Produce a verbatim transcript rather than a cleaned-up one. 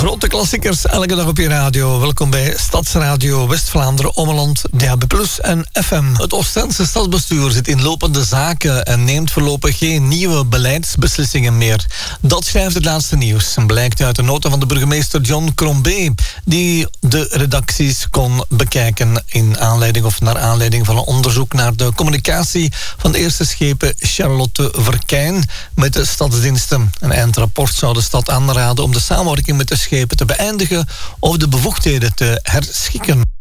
Grote klassiekers elke dag op je radio. Welkom bij Stadsradio West-Vlaanderen, Ommeland, D A B plus en F M. Het Oostendse stadsbestuur zit in lopende zaken en neemt voorlopig geen nieuwe beleidsbeslissingen meer. Dat schrijft het laatste nieuws en blijkt uit de nota van de burgemeester John Crombé, die de redacties kon bekijken in aanleiding of naar aanleiding van een onderzoek naar de communicatie van de eerste schepen Charlotte Verkijn met de stadsdiensten. Een eindrapport zou de stad aanraden om de samenwerking met de schepen te beëindigen of de bevoegdheden te herschikken.